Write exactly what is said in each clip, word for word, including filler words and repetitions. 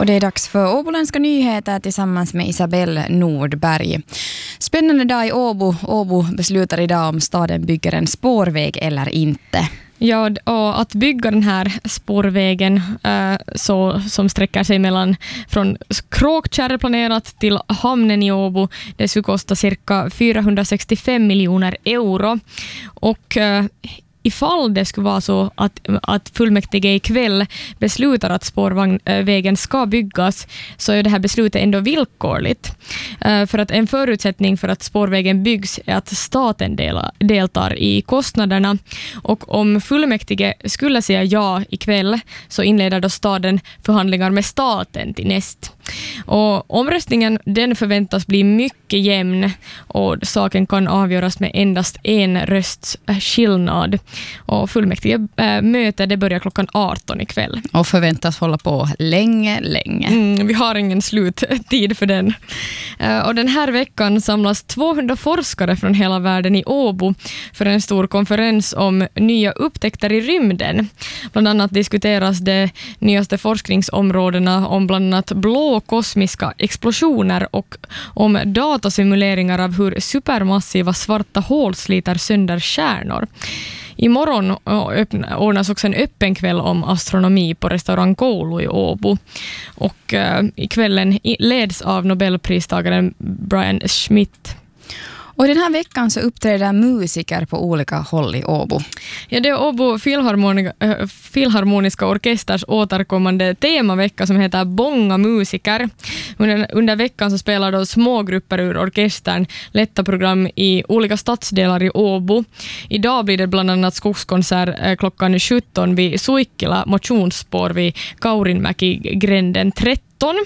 Och det är dags för Åboländska nyheter tillsammans med Isabelle Nordberg. Spännande dag i Åbo. Åbo beslutar idag om staden bygger en spårväg eller inte. Ja, och att bygga den här spårvägen äh, så, som sträcker sig mellan från Kråkkärr planerat till hamnen i Åbo, det skulle kosta cirka fyrahundrasextiofem miljoner euro. Och äh, ifall det skulle vara så att, att fullmäktige ikväll beslutar att spårvägen ska byggas, så är det här beslutet ändå villkorligt. För att en förutsättning för att spårvägen byggs är att staten del, deltar i kostnaderna. Och om fullmäktige skulle säga ja ikväll, så inleder då staden förhandlingar med staten till näst. Och omröstningen den förväntas bli mycket jämn, och saken kan avgöras med endast en rösts skillnad. Och fullmäktige äh, möte det börjar klockan arton ikväll. Och förväntas hålla på länge, länge. Mm, vi har ingen sluttid för den. Uh, och den här veckan samlas tvåhundra forskare från hela världen i Åbo för en stor konferens om nya upptäckter i rymden. Bland annat diskuteras de nyaste forskningsområdena om bland annat blå kosmiska explosioner och om datasimuleringar av hur supermassiva svarta hål sliter sönder stjärnor. Imorgon ordnas också en öppen kväll om astronomi på restaurang Koulu i Åbo. Och uh, kvällen leds av Nobelpristagaren Brian Schmidt. Och den här veckan så uppträder musiker på olika håll i Åbo. Ja, det är Åbo Filharmoniska, äh, Filharmoniska orkesters återkommande temavecka som heter Bonga musiker. Under, under veckan så spelar då små grupper ur orkestern lätta program i olika stadsdelar i Åbo. Idag blir det bland annat skogskonsert äh, klockan sjutton vid Suikkila motionsspår vid Kaurinmäki-gränden tretton.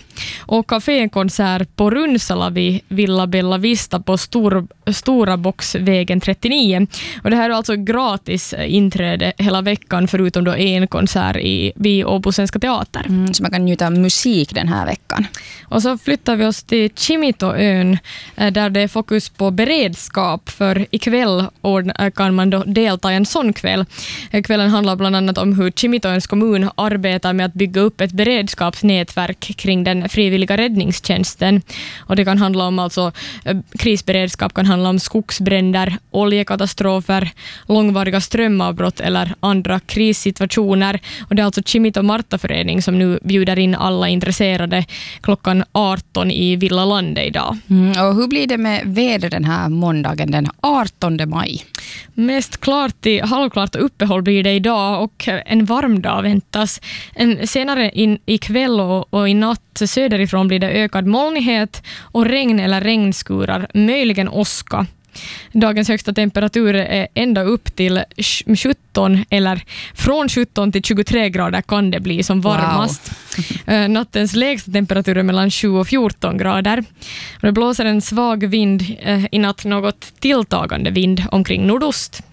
Och kafékonsert på Runsala vid Villa Bella Vista på Stor, Stora Boxvägen trettionio. Och det här är alltså gratis inträde hela veckan förutom då en konsert i, vid Åbo Svenska Teater. Mm, så man kan njuta av musik den här veckan. Och så flyttar vi oss till Kimitoön där det är fokus på beredskap, för ikväll kan man då delta i en sån kväll. Kvällen handlar bland annat om hur Kimitoöns kommun arbetar med att bygga upp ett beredskapsnätverk kring den frivilliga räddningstjänsten. Och det kan handla om alltså krisberedskap, kan handla om skogsbränder, oljekatastrofer, långvariga strömavbrott eller andra krissituationer. Och det är alltså Kimito Marta-förening som nu bjuder in alla intresserade klockan arton i Villa Lande idag. Mm, och hur blir det med väder den här måndagen den artonde maj? Mest klart i halvklart uppehåll blir det idag, och en varm dag väntas. En senare in, i kväll och, och i natt söderifrån blir det ökad molnighet och regn eller regnskurar, möjligen åska. Dagens högsta temperatur är ända upp till sjutton, eller från sjutton till tjugotre grader kan det bli som varmast. Wow. Nattens lägsta temperatur är mellan sju och fjorton grader. Det blåser en svag vind, i natt något tilltagande vind omkring nordost.